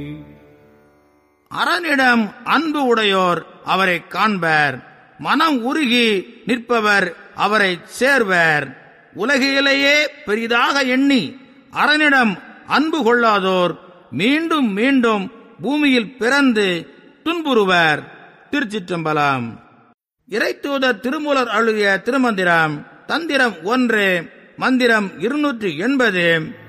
அரணிடம் அன்பு உடையோர் அவரை காண்பர். மனம் உருகி நிற்பவர் அவரை சேர்வர். உலகிலேயே பெரிதாக எண்ணி அரணிடம் அன்பு கொள்ளாதோர் மீண்டும் மீண்டும் பூமியில் பிறந்து துன்புறுவர். திருச்சிற்றம்பலம். இறைத்தூதர் திருமூலர் அருளிய திருமந்திரம். தந்திரம் 1, மந்திரம் 280.